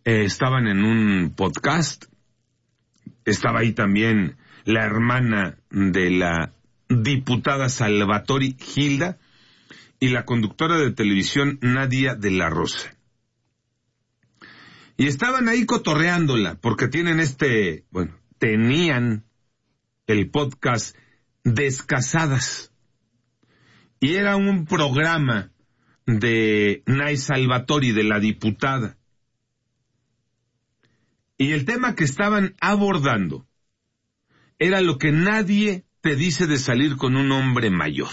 estaban en un podcast. Estaba ahí también la hermana de la diputada Salvatori, Gilda, y la conductora de televisión Nadia de la Rosa. Y estaban ahí cotorreándola, porque tenían el podcast Descasadas. Y era un programa de Nay Salvatori, de la diputada. Y el tema que estaban abordando era lo que nadie te dice de salir con un hombre mayor.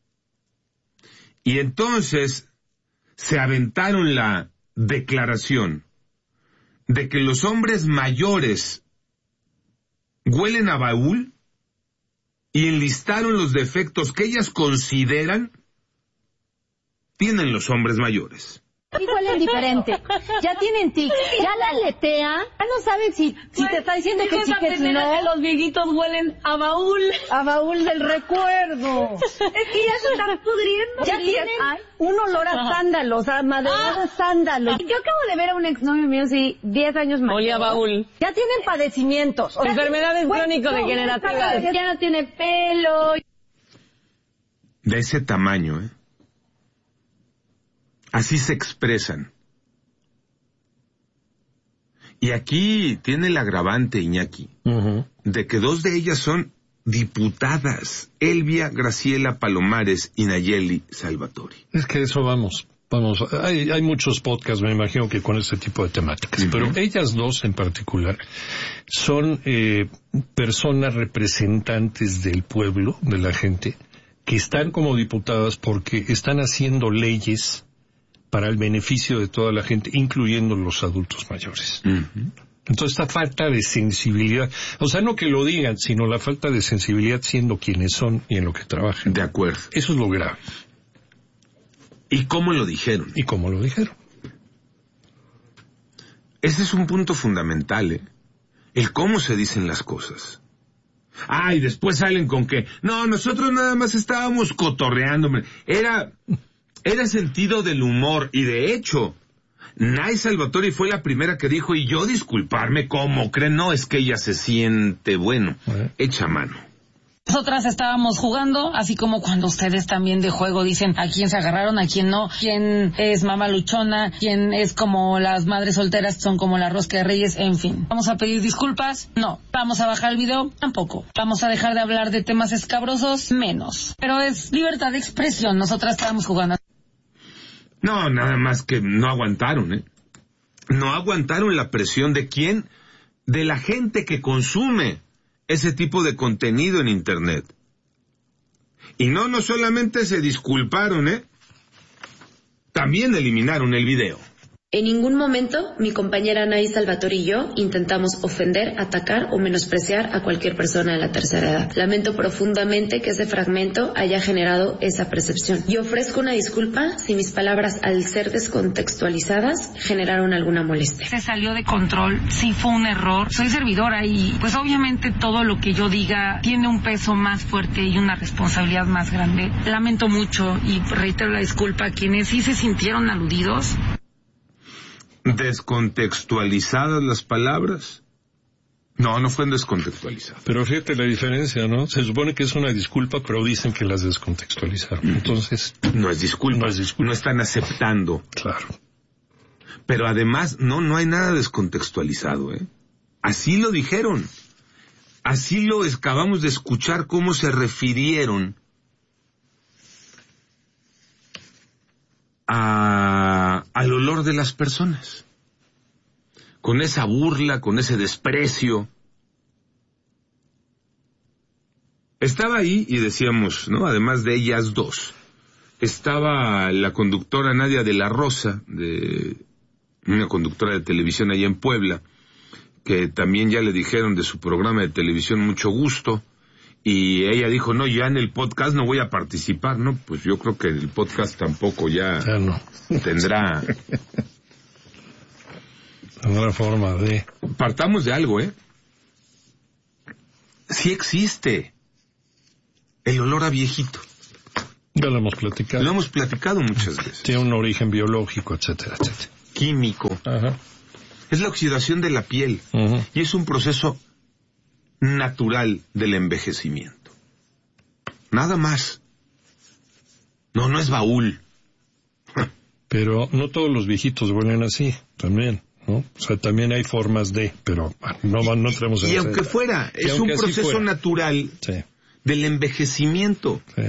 Y entonces se aventaron la declaración de que los hombres mayores huelen a baúl y enlistaron los defectos que ellas consideran tienen los hombres mayores. Y huelen diferente. Ya tienen tic, ya la aletea, ya no saben si te está diciendo que sí, que no. Los viejitos huelen a baúl. A baúl del recuerdo. Es que ya se están pudriendo. Ya tienen un olor a sándalos, a madera de sándalos. Yo acabo de ver a un exnovio mío, 10 años mayor. Olía a baúl. Ya tienen padecimientos. Enfermedades crónico-degenerativas. Ya no tiene pelo. De ese tamaño, Así se expresan. Y aquí tiene el agravante, Iñaki, de que 2 de ellas son diputadas, Elvia Graciela Palomares y Nayeli Salvatori. Es que eso vamos, hay muchos podcasts, me imagino que con ese tipo de temáticas, pero ellas 2 en particular son personas representantes del pueblo, de la gente, que están como diputadas porque están haciendo leyes para el beneficio de toda la gente, incluyendo los adultos mayores. Entonces, esta falta de sensibilidad, o sea, no que lo digan, sino la falta de sensibilidad siendo quienes son y en lo que trabajan. De acuerdo. Eso es lo grave. ¿Y cómo lo dijeron? Ese es un punto fundamental, el cómo se dicen las cosas. Y después salen con que, no, nosotros nada más estábamos cotorreando, Era sentido del humor, y de hecho, Nay Salvatori fue la primera que dijo, y yo disculparme, ¿cómo creen? No, es que ella se siente, hecha mano. Nosotras estábamos jugando, así como cuando ustedes también de juego dicen a quién se agarraron, a quién no, quién es mamá luchona, quién es como las madres solteras, son como la rosca de reyes, en fin. ¿Vamos a pedir disculpas? No. ¿Vamos a bajar el video? Tampoco. ¿Vamos a dejar de hablar de temas escabrosos? Menos. Pero es libertad de expresión, nosotras estábamos jugando. No, nada más que no aguantaron, No aguantaron la presión de quién, de la gente que consume ese tipo de contenido en Internet. Y no solamente se disculparon, también eliminaron el video. En ningún momento mi compañera Nay Salvatori y yo intentamos ofender, atacar o menospreciar a cualquier persona de la tercera edad. Lamento profundamente que ese fragmento haya generado esa percepción. Yo ofrezco una disculpa si mis palabras, al ser descontextualizadas, generaron alguna molestia. Se salió de control, sí fue un error. Soy servidora y pues obviamente todo lo que yo diga tiene un peso más fuerte y una responsabilidad más grande. Lamento mucho y reitero la disculpa a quienes sí se sintieron aludidos. ¿Descontextualizadas las palabras? No fueron descontextualizadas. Pero fíjate la diferencia, ¿no? Se supone que es una disculpa, pero dicen que las descontextualizaron. Entonces, no es disculpa. No están aceptando. Claro. Pero además, no hay nada descontextualizado, Así lo dijeron. Así lo acabamos de escuchar, cómo se refirieron al olor de las personas, con esa burla, con ese desprecio. Estaba ahí, y decíamos, además de ellas 2, estaba la conductora Nadia de la Rosa, una conductora de televisión allá en Puebla, que también ya le dijeron de su programa de televisión mucho gusto. Y ella dijo, ya en el podcast no voy a participar, ¿no? Pues yo creo que el podcast tampoco ya no tendrá... Tendrá forma de... Partamos de algo, Sí existe el olor a viejito. Ya lo hemos platicado. Lo hemos platicado muchas veces. Tiene un origen biológico, etcétera, etcétera. Químico. Ajá. Es la oxidación de la piel. Y es un proceso natural del envejecimiento. Nada más. No es baúl. Pero no todos los viejitos huelen así, también, ¿no? O sea, también hay formas de, pero no entremos en Y aunque fuera, es un proceso natural del envejecimiento. Sí.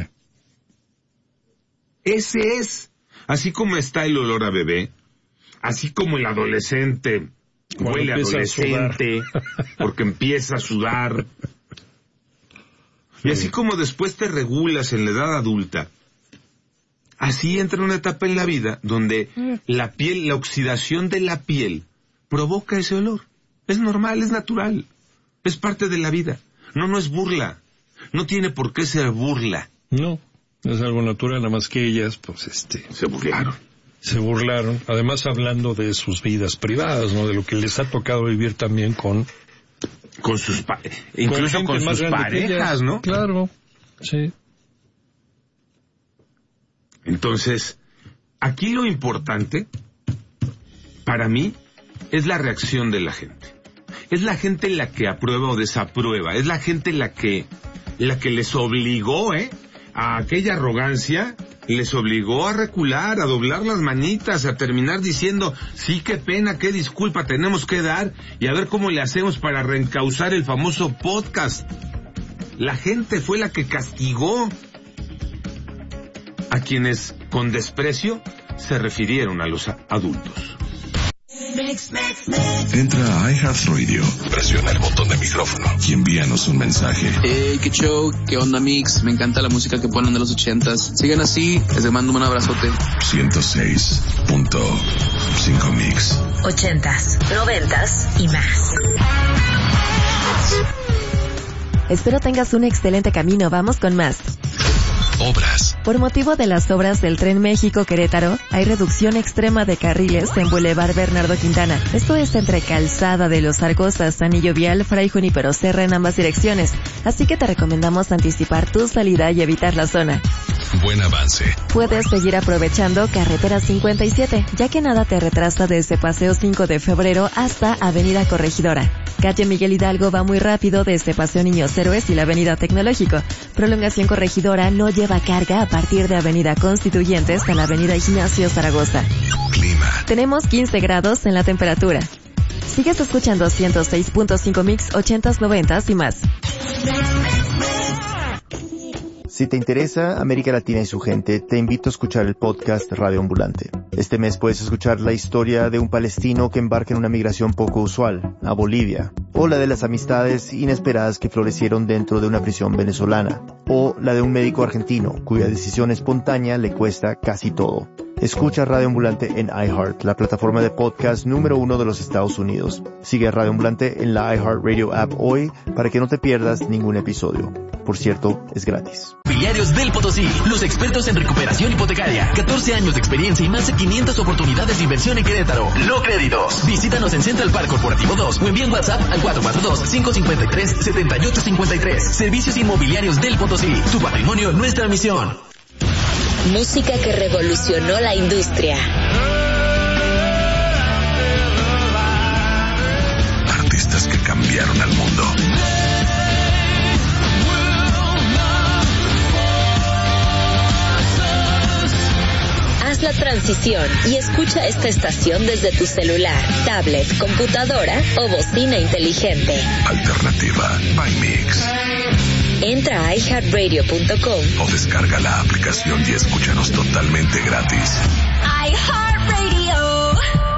Ese es. Así como está el olor a bebé, así como el adolescente huele a adolescente porque empieza a sudar, y así como después te regulas en la edad adulta, así entra una etapa en la vida donde la piel, la oxidación de la piel provoca ese olor. Es normal, es natural, es parte de la vida. No es burla, no tiene por qué ser burla. No, es algo natural, nada más que ellas, pues se burlaron. Se burlaron, además hablando de sus vidas privadas, ¿no? De lo que les ha tocado vivir también con sus incluso con sus parejas, ¿no? Claro, sí. Entonces, aquí lo importante, para mí, es la reacción de la gente. Es la gente la que aprueba o desaprueba. Es la gente la que les obligó, a aquella arrogancia, les obligó a recular, a doblar las manitas, a terminar diciendo, sí, qué pena, qué disculpa tenemos que dar, y a ver cómo le hacemos para reencauzar el famoso podcast. La gente fue la que castigó a quienes con desprecio se refirieron a los adultos. Entra a iHeartRadio, presiona el botón de micrófono y envíanos un mensaje. Hey, qué show, qué onda Mix, me encanta la música que ponen de los 80s. Sigan así, les mando un abrazote. 106.5 Mix. 80s, 90s y más. Espero tengas un excelente camino, vamos con más. Obras. Por motivo de las obras del Tren México-Querétaro, hay reducción extrema de carriles en Boulevard Bernardo Quintana. Esto es entre Calzada de los Argosas, Anillo Vial, Fray Junípero Serra en ambas direcciones. Así que te recomendamos anticipar tu salida y evitar la zona. Buen avance. Puedes seguir aprovechando Carretera 57, ya que nada te retrasa desde Paseo 5 de Febrero hasta Avenida Corregidora. Calle Miguel Hidalgo va muy rápido desde Paseo Niños Héroes y la Avenida Tecnológico. Prolongación Corregidora no lleva carga a partir de Avenida Constituyentes a la Avenida Ignacio Zaragoza. Clima. Tenemos 15 grados en la temperatura. Sigues escuchando 106.5 Mix 80s, 90s y más. Si te interesa América Latina y su gente, te invito a escuchar el podcast Radio Ambulante. Este mes puedes escuchar la historia de un palestino que embarca en una migración poco usual, a Bolivia, o la de las amistades inesperadas que florecieron dentro de una prisión venezolana, o la de un médico argentino cuya decisión espontánea le cuesta casi todo. Escucha Radio Ambulante en iHeart, la plataforma de podcast número 1 de los Estados Unidos. Sigue a Radio Ambulante en la iHeartRadio app hoy para que no te pierdas ningún episodio. Por cierto, es gratis. Inmobiliarios del Potosí, los expertos en recuperación hipotecaria. 14 años de experiencia y más de 500 oportunidades de inversión en Querétaro. No créditos. Visítanos en Central Park Corporativo 2 o envía un WhatsApp al 442-553-7853. Servicios Inmobiliarios del Potosí. Tu patrimonio, nuestra misión. Música que revolucionó la industria. Artistas que cambiaron al mundo. Haz la transición y escucha esta estación desde tu celular, tablet, computadora o bocina inteligente. Alternativa by Mix. Entra a iHeartRadio.com o descarga la aplicación y escúchanos totalmente gratis. iHeartRadio.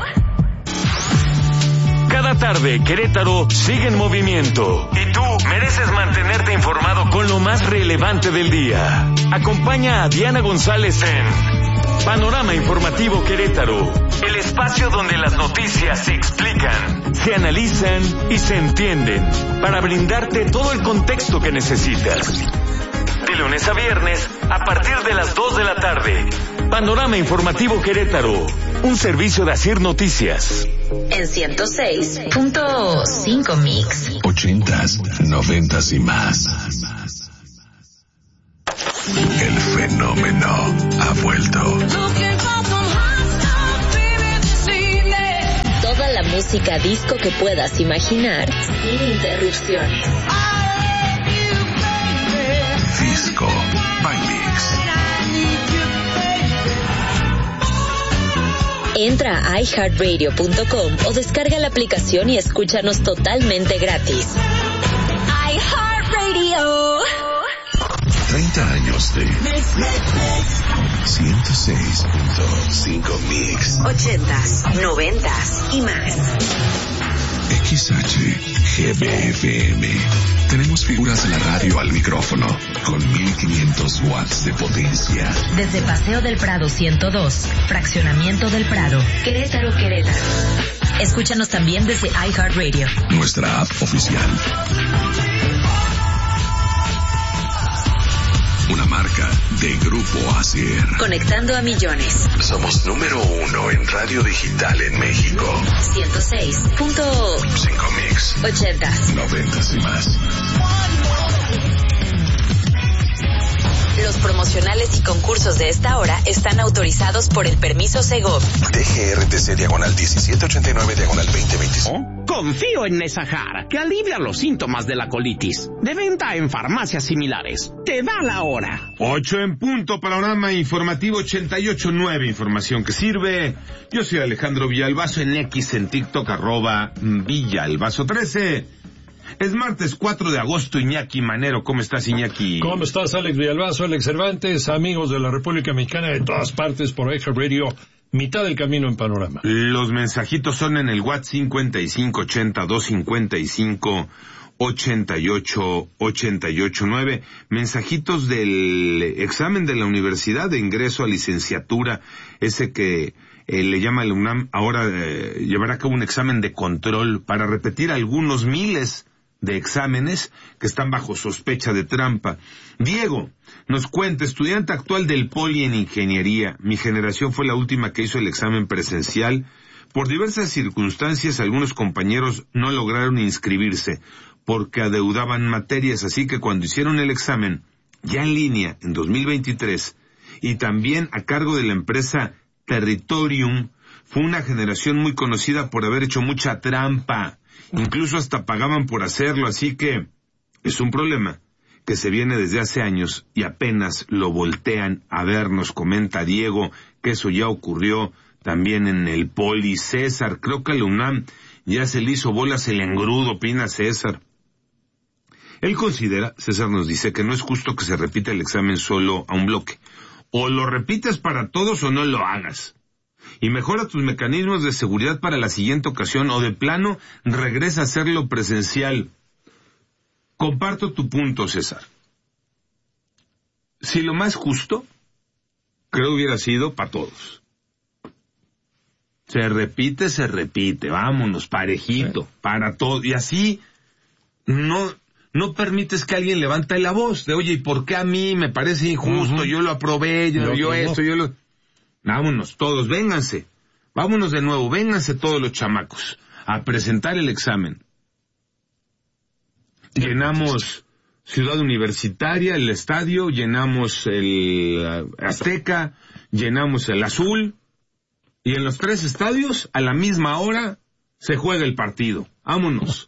Cada tarde, Querétaro sigue en movimiento. Y tú mereces mantenerte informado con lo más relevante del día. Acompaña a Diana González en Panorama Informativo Querétaro, el espacio donde las noticias se explican, se analizan y se entienden, para brindarte todo el contexto que necesitas. De lunes a viernes, a partir de las 2 de la tarde. Panorama Informativo Querétaro, un servicio de Asir Noticias. En 106.5 Mix. 80s, 90s y más. El fenómeno ha vuelto. Toda la música disco que puedas imaginar sin interrupciones. Disco by Mix. Entra a iHeartRadio.com o descarga la aplicación y escúchanos totalmente gratis. iHeartRadio. 30 años de 106.5 Mix. 80s, 90s y más. XHGBFM. Tenemos figuras de la radio al micrófono con 1500 watts de potencia. Desde Paseo del Prado 102, Fraccionamiento del Prado, Querétaro. Escúchanos también desde iHeartRadio. Nuestra app oficial. Una marca de Grupo ASIR. Conectando a millones. Somos número 1 en radio digital en México. 106.5 Mix. 80s, 90s y más. Los promocionales y concursos de esta hora están autorizados por el permiso Segov. DGRTC/1789/2025. Confío en Nesahar, que alivia los síntomas de la colitis. De venta en farmacias similares. Te da la hora. 8 en punto, panorama informativo 88.9, información que sirve. Yo soy Alejandro Villalbazo en X, en TikTok, @Villalbazo13. Es martes 4 de agosto, Iñaki Manero. ¿Cómo estás, Iñaki? ¿Cómo estás, Alex Villalbazo, Alex Cervantes, amigos de la República Mexicana de todas partes por iHeartRadio? Mitad del camino en panorama. Los mensajitos son en el WhatsApp 5580-255-88-889. Mensajitos del examen de la universidad de ingreso a licenciatura, ese que le llama el UNAM. Ahora llevará a cabo un examen de control para repetir algunos miles de exámenes que están bajo sospecha de trampa. Diego nos cuenta, estudiante actual del Poli en Ingeniería. Mi generación fue la última que hizo el examen presencial. Por diversas circunstancias, algunos compañeros no lograron inscribirse porque adeudaban materias, así que cuando hicieron el examen, ya en línea, en 2023, y también a cargo de la empresa Territorium, fue una generación muy conocida por haber hecho mucha trampa. Incluso hasta pagaban por hacerlo, así que es un problema que se viene desde hace años y apenas lo voltean a ver, nos comenta Diego, que eso ya ocurrió también en el Poli. César, creo que a la UNAM ya se le hizo bolas el engrudo, opina César. Él considera, César nos dice, que no es justo que se repita el examen solo a un bloque. O lo repites para todos o no lo hagas. Y mejora tus mecanismos de seguridad para la siguiente ocasión, o de plano regresa a hacerlo presencial. Comparto tu punto, César. Si lo más justo, creo hubiera sido para todos. Se repite, vámonos, parejito, para todos. Y así no permites que alguien levante la voz de, oye, ¿y por qué a mí me parece injusto? Yo lo aprobé, Vámonos todos, vénganse. Vámonos de nuevo, vénganse todos los chamacos a presentar el examen. Llenamos Ciudad Universitaria, el estadio, llenamos el Azteca, llenamos el Azul, y en los 3 estadios, a la misma hora, se juega el partido. Vámonos.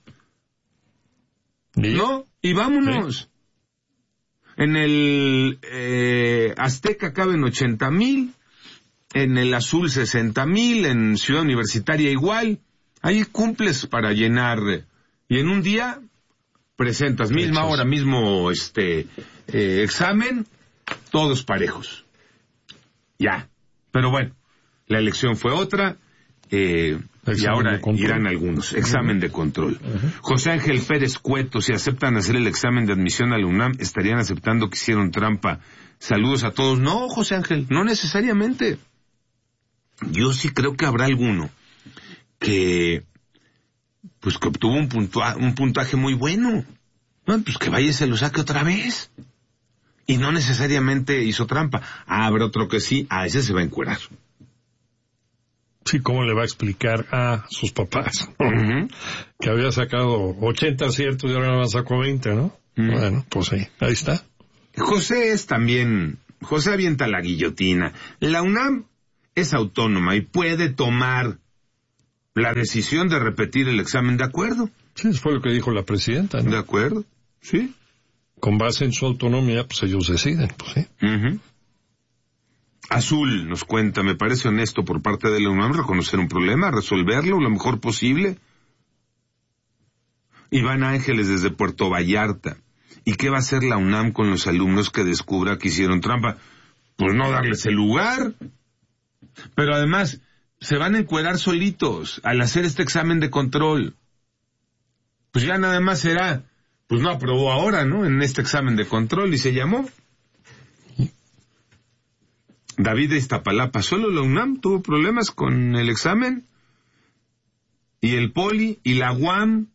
¿No? Y vámonos. ¿Sí? En el Azteca caben 80,000, en el Azul 60,000, en Ciudad Universitaria igual. Ahí cumples para llenar, y en un día presentas misma hora, mismo examen, todos parejos. Ya. Pero bueno, la elección fue otra, y ahora irán algunos. Examen de control. José Ángel Pérez Cueto, si aceptan hacer el examen de admisión a la UNAM, estarían aceptando que hicieron trampa. Saludos a todos. No, José Ángel, no necesariamente. Yo sí creo que habrá alguno que obtuvo un puntaje muy bueno. Bueno, pues que vaya y se lo saque otra vez. Y no necesariamente hizo trampa. Habrá otro que sí, a ese se va a encuerar. Sí, ¿cómo le va a explicar a sus papás que había sacado 80 aciertos y ahora nada más sacó 20, ¿no? Bueno, pues sí, ahí está. José avienta la guillotina. La UNAM es autónoma y puede tomar la decisión de repetir el examen, ¿de acuerdo? Sí, eso fue lo que dijo la presidenta, ¿no? De acuerdo, sí. Con base en su autonomía, pues ellos deciden, pues sí. Uh-huh. Azul nos cuenta, me parece honesto por parte de la UNAM reconocer un problema, resolverlo lo mejor posible. Iván Ángeles desde Puerto Vallarta. ¿Y qué va a hacer la UNAM con los alumnos que descubra que hicieron trampa? Pues no darles el lugar. Pero además, se van a encuerar solitos al hacer este examen de control. Pues ya nada más será, pues no aprobó ahora, ¿no? En este examen de control y se llamó. David de Iztapalapa, ¿solo la UNAM tuvo problemas con el examen? ¿Y el Poli? ¿Y la UAM?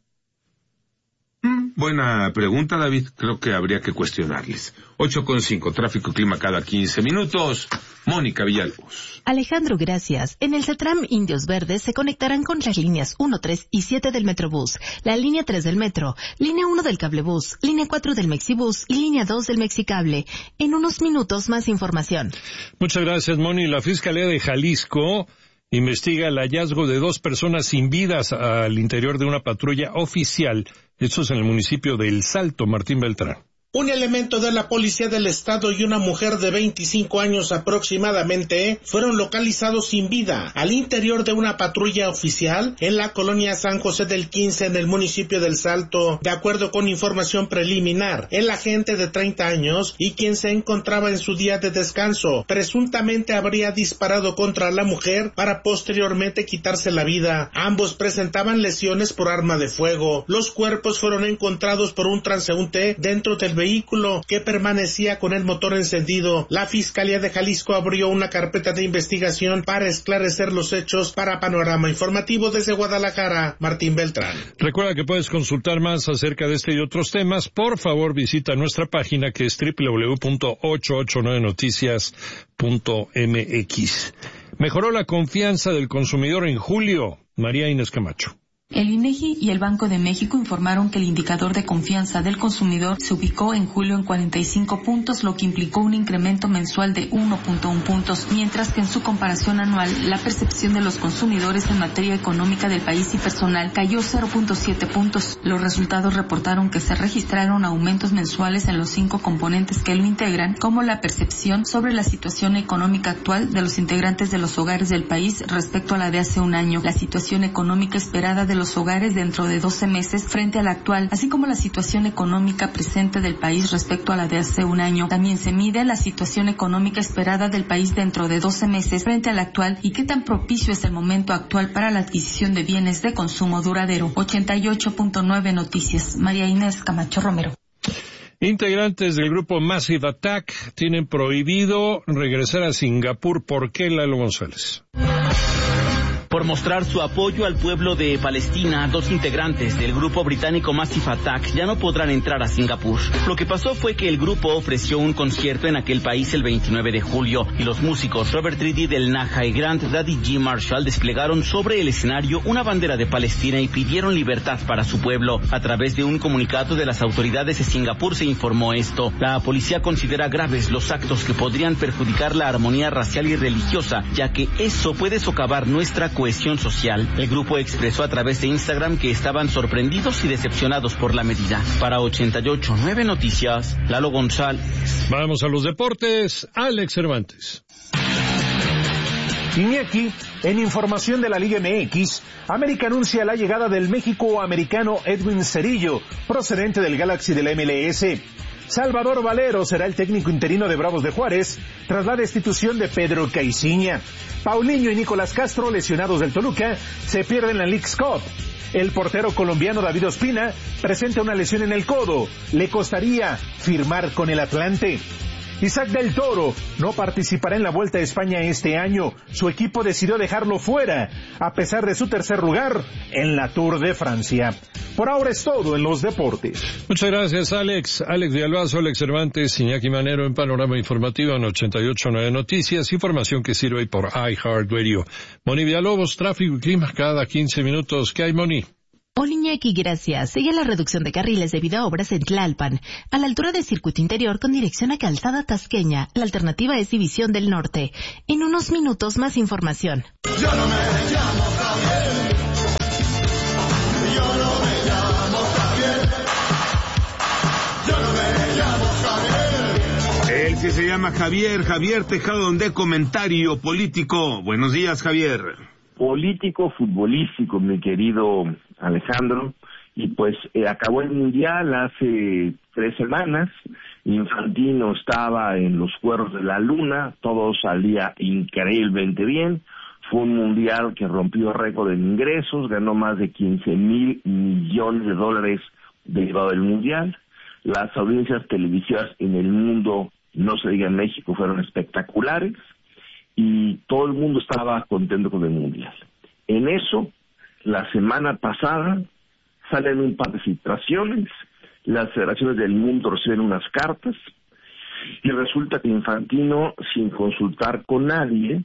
Buena pregunta, David. Creo que habría que cuestionarles. 8:5, tráfico y clima cada 15 minutos. Mónica Villalobos. Alejandro, gracias. En el CETRAM Indios Verdes se conectarán con las líneas 1, 3 y 7 del Metrobús, la línea 3 del Metro, línea 1 del Cablebús, línea 4 del Mexibús y línea 2 del Mexicable. En unos minutos más información. Muchas gracias, Moni. La Fiscalía de Jalisco investiga el hallazgo de 2 personas sin vidas al interior de una patrulla oficial. Esto es en el municipio de El Salto. Martín Beltrán. Un elemento de la Policía del Estado y una mujer de 25 años aproximadamente fueron localizados sin vida al interior de una patrulla oficial en la colonia San José del 15 en el municipio del Salto. De acuerdo con información preliminar, el agente de 30 años y quien se encontraba en su día de descanso presuntamente habría disparado contra la mujer para posteriormente quitarse la vida. Ambos presentaban lesiones por arma de fuego. Los cuerpos fueron encontrados por un transeúnte dentro del vehículo que permanecía con el motor encendido. La Fiscalía de Jalisco abrió una carpeta de investigación para esclarecer los hechos. Para Panorama Informativo desde Guadalajara, Martín Beltrán. Recuerda que puedes consultar más acerca de este y otros temas. Por favor, visita nuestra página que es www.889noticias.mx. Mejoró la confianza del consumidor en julio. María Inés Camacho. El INEGI y el Banco de México informaron que el indicador de confianza del consumidor se ubicó en julio en 45 puntos, lo que implicó un incremento mensual de 1.1 puntos, mientras que en su comparación anual, la percepción de los consumidores en materia económica del país y personal cayó 0.7 puntos. Los resultados reportaron que se registraron aumentos mensuales en los 5 componentes que lo integran, como la percepción sobre la situación económica actual de los integrantes de los hogares del país respecto a la de hace un año, la situación económica esperada de los hogares dentro de 12 meses frente a la actual, así como la situación económica presente del país respecto a la de hace un año. También se mide la situación económica esperada del país dentro de 12 meses frente a la actual y qué tan propicio es el momento actual para la adquisición de bienes de consumo duradero. 88.9 Noticias. María Inés Camacho Romero. Integrantes del grupo Massive Attack tienen prohibido regresar a Singapur. ¿Por qué, Lalo González? Por mostrar su apoyo al pueblo de Palestina, 2 integrantes del grupo británico Massive Attack ya no podrán entrar a Singapur. Lo que pasó fue que el grupo ofreció un concierto en aquel país el 29 de julio y los músicos Robert Reedy del Naja y Grant Daddy G. Marshall desplegaron sobre el escenario una bandera de Palestina y pidieron libertad para su pueblo. A través de un comunicado de las autoridades de Singapur se informó esto. La policía considera graves los actos que podrían perjudicar la armonía racial y religiosa, ya que eso puede socavar nuestra cohesión social. El grupo expresó a través de Instagram que estaban sorprendidos y decepcionados por la medida. Para 88.9 Noticias, Lalo González. Vamos a los deportes. Alex Cervantes. Iñaki, en información de la Liga MX, América anuncia la llegada del México-americano Edwin Cerillo, procedente del Galaxy de la MLS. Salvador Valero será el técnico interino de Bravos de Juárez tras la destitución de Pedro Caixinha. Paulinho y Nicolás Castro, lesionados del Toluca, se pierden la Leagues Cup. El portero colombiano David Ospina presenta una lesión en el codo. Le costaría firmar con el Atlante. Isaac del Toro no participará en la Vuelta a España este año. Su equipo decidió dejarlo fuera, a pesar de su tercer lugar en la Tour de Francia. Por ahora es todo en los deportes. Muchas gracias, Alex. Alex de Albazo, Alex Cervantes, Iñaki Manero en Panorama Informativo en 88.9 Noticias. Información que sirve por iHeartRadio. Moni Villalobos, tráfico y clima cada 15 minutos. ¿Qué hay, Moni? Hola Iñaki, gracias. Sigue la reducción de carriles debido a obras en Tlalpan, a la altura del circuito interior con dirección a Calzada Tasqueña. La alternativa es División del Norte. En unos minutos más información. Yo no me llamo Gabriel. que se llama Javier Tejado de Comentario Político. Buenos días, Javier. Político, futbolístico, mi querido Alejandro. Y pues acabó el Mundial hace 3 semanas. Infantino estaba en los cuernos de la luna, todo salía increíblemente bien. Fue un Mundial que rompió récord en ingresos, ganó más de 15,000 millones de dólares derivado del Mundial. Las audiencias televisivas en el mundo, no se diga en México, fueron espectaculares y todo el mundo estaba contento con el Mundial. En eso, la semana pasada, salen un par de filtraciones, las federaciones del mundo reciben unas cartas y resulta que Infantino, sin consultar con nadie,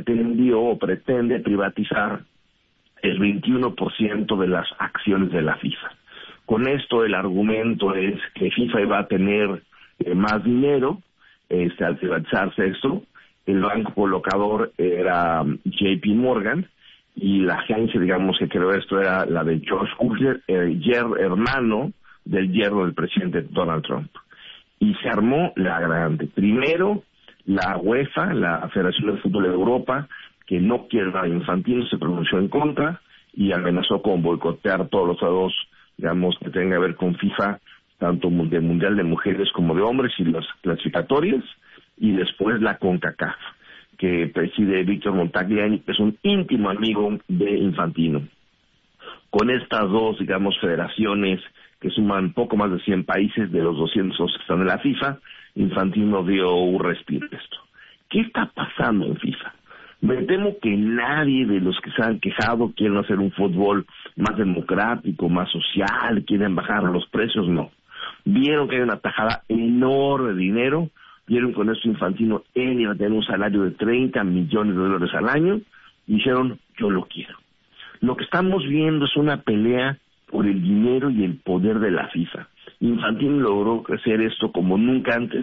pretende privatizar el 21% de las acciones de la FIFA. Con esto el argumento es que FIFA iba a tener más dinero al privatizarse esto. El banco colocador era JP Morgan y la agencia, digamos, que creó esto era la de George Kushner, hermano del yerno del presidente Donald Trump. Y se armó la grande. Primero, la UEFA, la Federación de Fútbol de Europa, que no quiere a Infantino, se pronunció en contra y amenazó con boicotear todos los tratados, digamos, que tengan que ver con FIFA, tanto del Mundial de Mujeres como de Hombres y las clasificatorias, y después la CONCACAF, que preside Víctor Montagliani, que es un íntimo amigo de Infantino. Con estas dos, digamos, federaciones que suman poco más de 100 países de los 200 que están en la FIFA, Infantino dio un respiro a esto. ¿Qué está pasando en FIFA? Me temo que nadie de los que se han quejado quieren hacer un fútbol más democrático, más social, quieren bajar los precios, no. Vieron que hay una tajada enorme de dinero, vieron con eso Infantino, él iba a tener un salario de 30 millones de dólares al año, y dijeron, yo lo quiero. Lo que estamos viendo es una pelea por el dinero y el poder de la FIFA. Infantino logró crecer esto como nunca antes,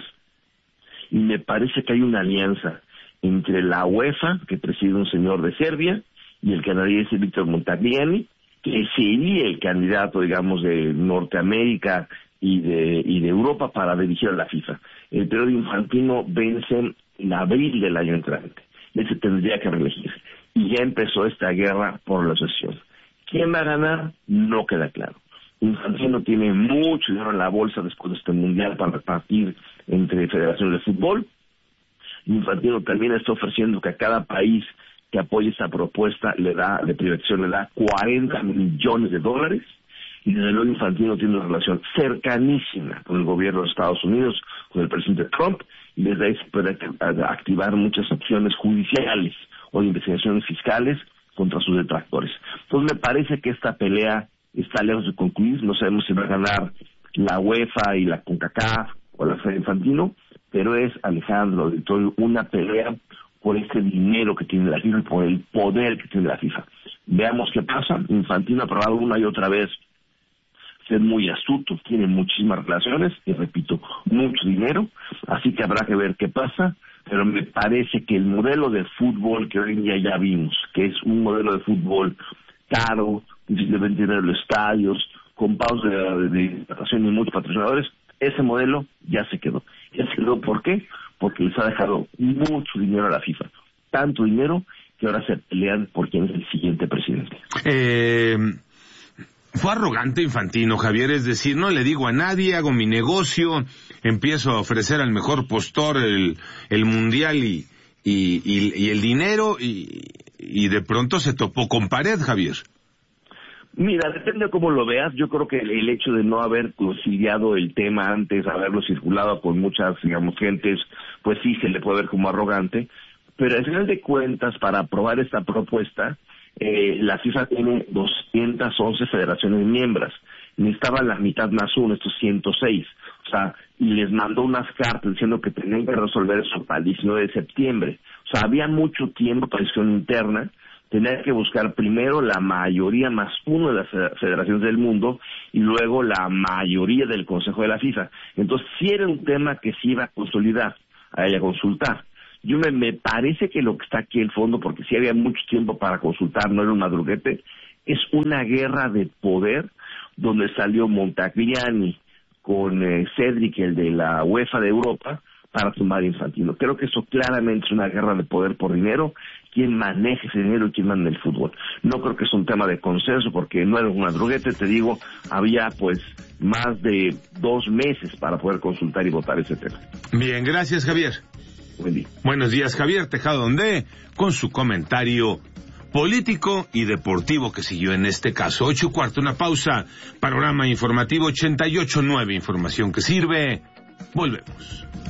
y me parece que hay una alianza entre la UEFA, que preside un señor de Serbia, y el canadiense Víctor Montagliani, que sería el candidato, digamos, de Norteamérica y de Europa para dirigir a la FIFA. El periodo de Infantino vence en abril del año entrante. Él se tendría que reelegir. Y ya empezó esta guerra por la sucesión. ¿Quién va a ganar? No queda claro. Infantino tiene mucho dinero en la bolsa después de este mundial para repartir entre federaciones de fútbol. Infantino también está ofreciendo que a cada país que apoye esta propuesta de privatización le da 40 millones de dólares. Y desde luego Infantino tiene una relación cercanísima con el gobierno de Estados Unidos, con el presidente Trump, y desde ahí se puede activar muchas opciones judiciales o de investigaciones fiscales contra sus detractores. Entonces me parece que esta pelea está lejos de concluir. No sabemos si va a ganar la UEFA y la CONCACAF o la Federación Infantino, pero es, Alejandro, una pelea por este dinero que tiene la FIFA y por el poder que tiene la FIFA. Veamos qué pasa. Infantino ha probado una y otra vez ser muy astuto, tiene muchísimas relaciones y, repito, mucho dinero, así que habrá que ver qué pasa, pero me parece que el modelo de fútbol que hoy en día ya vimos, que es un modelo de fútbol caro, difícilmente tener los estadios, con pausas de hidratación y muchos patrocinadores, ese modelo ya se quedó. ¿Ya se quedó por qué? Porque les ha dejado mucho dinero a la FIFA, tanto dinero que ahora se pelean por quién es el siguiente presidente. Fue arrogante Infantino, Javier, es decir, no le digo a nadie, hago mi negocio, empiezo a ofrecer al mejor postor el mundial y el dinero y de pronto se topó con pared, Javier. Mira, depende de cómo lo veas. Yo creo que el hecho de no haber conciliado el tema antes, haberlo circulado con muchas, digamos, gentes, pues sí se le puede ver como arrogante, pero al final de cuentas, para aprobar esta propuesta, la FIFA tiene 211 federaciones miembros. Necesitaba la mitad más uno, estos 106. O sea, y les mandó unas cartas diciendo que tenían que resolver eso para el 19 de septiembre. O sea, había mucho tiempo para decisión interna. Tenían que buscar primero la mayoría más uno de las federaciones del mundo y luego la mayoría del Consejo de la FIFA. Entonces, sí era un tema que se iba a consolidar, a consultar. Yo me parece que lo que está aquí el fondo, porque sí había mucho tiempo para consultar, no era un madruguete, es una guerra de poder donde salió Montagliani con Cedric, el de la UEFA de Europa, para tumbar a Infantino. Creo que eso claramente es una guerra de poder por dinero, quién maneja ese dinero y quién manda el fútbol. No creo que es un tema de consenso, porque no era un madruguete, te digo, había pues más de 2 meses para poder consultar y votar ese tema. Bien, gracias, Javier. Buen día. Buenos días, Javier Tejado Ondé, con su comentario político y deportivo que siguió en este caso. 8:15, una pausa. Panorama informativo 88.9, información que sirve. Volvemos.